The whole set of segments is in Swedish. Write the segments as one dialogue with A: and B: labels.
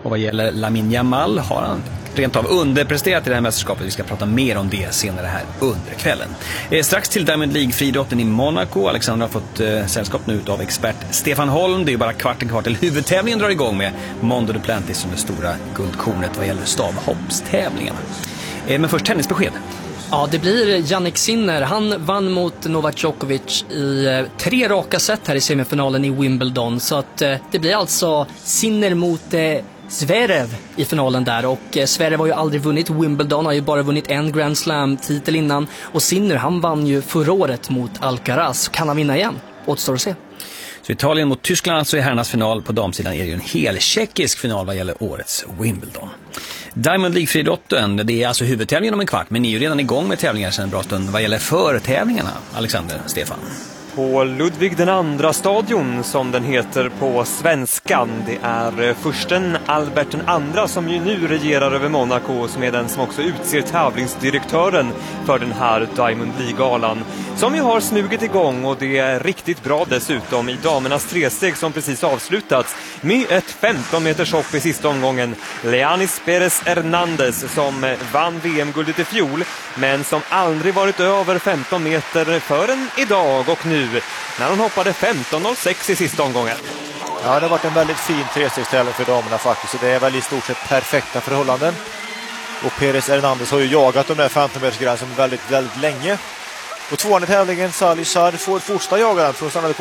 A: Och vad gäller Lamine Yamal har han rent av underpresterat i det här mästerskapet. Vi ska prata mer om det senare här under kvällen. Strax till Diamond League-friidrotten i Monaco. Alexander har fått sällskap nu av expert Stefan Holm. Det är ju bara kvarten kvar till huvudtävlingen drar igång med Mondo Duplantis som det stora guldkornet vad gäller stavhoppstävlingarna. Men först tennisbesked.
B: Ja, det blir Jannik Sinner. Han vann mot Novak Djokovic i 3 raka set här i semifinalen i Wimbledon. Så att det blir alltså Sinner mot Zverev i finalen där. Och Zverev har ju aldrig vunnit Wimbledon, har ju bara vunnit en Grand Slam-titel innan. Och Sinner, han vann ju förra året mot Alcaraz. Kan han vinna igen? Återstår att se.
A: Så Italien mot Tyskland alltså i herrarnas final. På damsidan är det ju en hel tjeckisk final vad gäller årets Wimbledon. Diamond League-friidrotten, det är alltså huvudtävlingen om en kvart, men ni är ju redan igång med tävlingar sedan en bra stund. Vad gäller förtävlingarna, Alexander, Stefan?
C: På Ludvig den andra stadion som den heter på svenskan. Det är fursten Albert den andra som ju nu regerar över Monaco, som är den som också utser tävlingsdirektören för den här Diamond League-galan. Som ju har smugit igång och det är riktigt bra dessutom i damernas tresteg som precis avslutats med ett 15 meters hopp i sista omgången. Leanis Perez Hernandez som vann VM-guldet i fjol men som aldrig varit över 15 meter förrän idag och nu när hon hoppade 15.06 i sista omgången.
D: Ja, det har varit en väldigt fin trestegstävling för damerna faktiskt. Så det är väl i stort sett perfekta förhållanden. Och Perez Hernandez har ju jagat de där 15-metersgränsen väldigt, väldigt länge. Och tvåan i tävlingen, Salih Saad får fortsätta jaga den för hon stannade på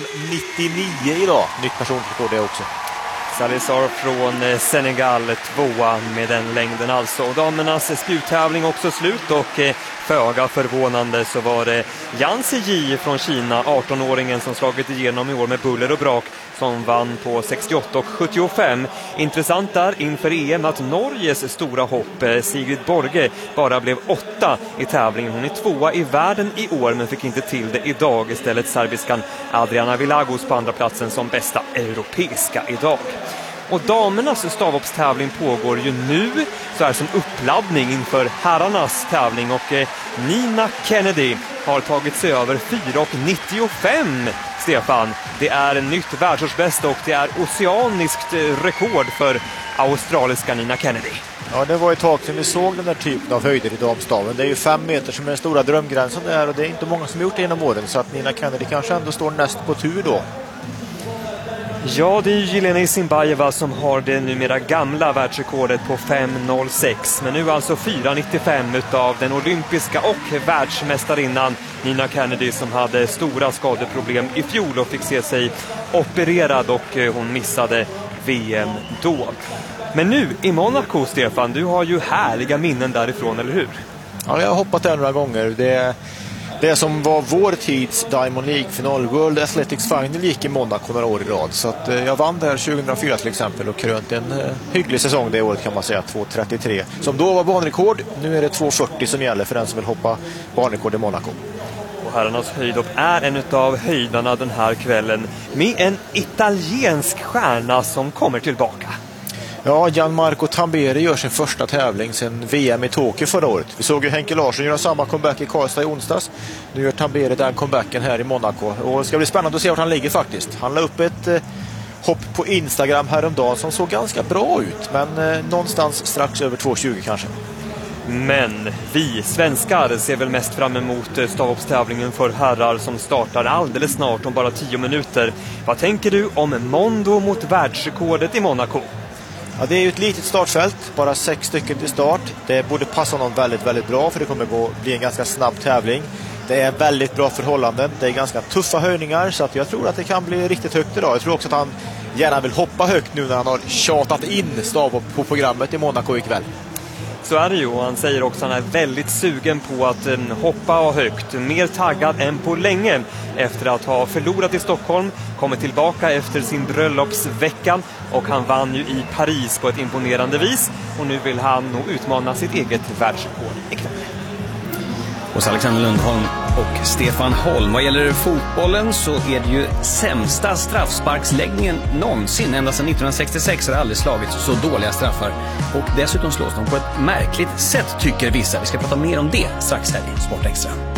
D: 14.99 idag. Nytt personrekord det också.
C: Salih Saad från Senegal, tvåa med den längden alltså. Och damernas spjuttävling också slut och föga förvånande så var det Yan Ziyi från Kina, 18-åringen som slagit igenom i år med buller och brak, som vann på 68 och 75. Intressant där inför EM att Norges stora hopp Sigrid Borge bara blev 8 i tävlingen. Hon är tvåa i världen i år men fick inte till det idag. Istället serbiskan Adriana Vilagos på andra platsen som bästa europeiska idag. Och damernas stavhoppstävling pågår ju nu så här som uppladdning inför herrarnas tävling och Nina Kennedy har tagit sig över 4.95. Stefan, det är en nytt världsårsbästa och det är oceaniskt rekord för australiska Nina Kennedy.
D: Ja, det var ett tag sedan vi såg den där typen av höjder i damstaven. Det är ju 5 meter som är den stora drömgränsen där och det är inte många som gjort det genom åren så att Nina Kennedy kanske ändå står näst på tur då.
C: Ja, det är Jelena Isinbayeva som har det numera gamla världsrekordet på 5.06. Men nu alltså 4.95 utav den olympiska och världsmästarinnan Nina Kennedy som hade stora skadeproblem i fjol och fick se sig opererad och hon missade VM då. Men nu i Monaco, Stefan, du har ju härliga minnen därifrån, eller hur?
D: Ja, jag har hoppat där några gånger. Det som var vår tids Diamond League-final, World Athletics Final, gick i Monaco några år i rad. Så att jag vann där 2004 till exempel och krönt en hygglig säsong det året kan man säga, 2.33. Som då var banrekord, nu är det 2.40 som gäller för den som vill hoppa banrekord i Monaco.
C: Och herrarnas höjdhopp är en av höjdarna den här kvällen med en italiensk stjärna som kommer tillbaka.
D: Ja, Gianmarco Tamberi gör sin första tävling sedan VM i Tokyo förra året. Vi såg ju Henke Larsson göra samma comeback i Karlstad i onsdags. Nu gör Tamberi den comebacken här i Monaco. Och det ska bli spännande att se vart han ligger faktiskt. Han la upp ett hopp på Instagram häromdagen som såg ganska bra ut. Men någonstans strax över 2.20 kanske.
C: Men vi svenskar ser väl mest fram emot stavhoppstävlingen för herrar som startar alldeles snart om bara 10 minuter. Vad tänker du om Mondo mot världsrekordet i Monaco?
D: Ja, det är ju ett litet startfält, bara 6 stycken till start. Det borde passa någon väldigt, väldigt bra för det kommer bli en ganska snabb tävling. Det är väldigt bra förhållanden, det är ganska tuffa höjningar så att jag tror att det kan bli riktigt högt idag. Jag tror också att han gärna vill hoppa högt nu när han har tjatat in stavhopp på programmet i Monaco ikväll.
C: Så är det ju, och han säger också att han är väldigt sugen på att hoppa högt, mer taggad än på länge efter att ha förlorat i Stockholm, kommit tillbaka efter sin bröllopsvecka och han vann ju i Paris på ett imponerande vis och nu vill han nog utmana sitt eget världsrekord ikväll.
A: Hos Alexander Lundholm och Stefan Holm. Vad gäller fotbollen så är det ju sämsta straffsparksläggningen någonsin. Ända sedan 1966 har det aldrig slagits så dåliga straffar. Och dessutom slås de på ett märkligt sätt tycker vissa. Vi ska prata mer om det strax här i Sport Extra.